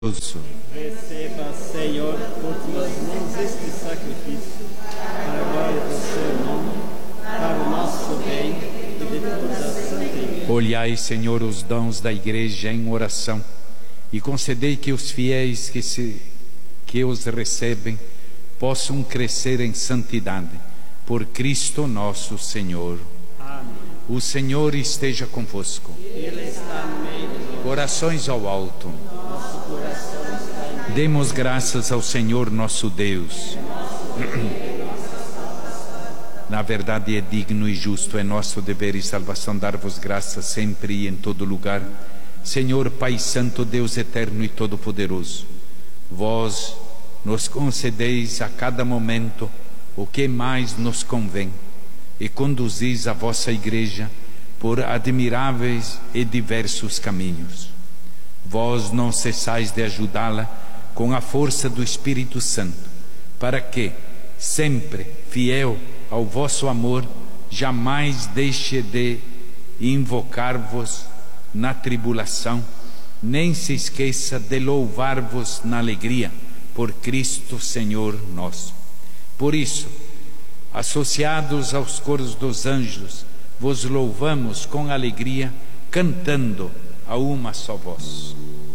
Receba, Senhor, por tuas mãos este sacrifício, para a glória do seu nome, para o nosso bem e de toda a santa igreja. Olhai, Senhor, os dons da igreja em oração e concedei que os fiéis que os recebem possam crescer em santidade. Por Cristo nosso Senhor. Amém. O Senhor esteja convosco. Ele está no meio de nós. Corações ao alto. Nosso coração está em Demos graças ao Senhor nosso Deus. Na verdade é digno e justo, é nosso dever e salvação dar-vos graças sempre e em todo lugar, Senhor Pai Santo, Deus eterno e todo-poderoso. Vós nos concedeis a cada momento o que mais nos convém e conduzis a vossa igreja por admiráveis e diversos caminhos. Vós não cessais de ajudá-la com a força do Espírito Santo, para que, sempre fiel ao vosso amor, jamais deixe de invocar-vos na tribulação, nem se esqueça de louvar-vos na alegria, por Cristo Senhor nosso. Por isso, associados aos coros dos anjos, vos louvamos com alegria, cantando a uma só voz.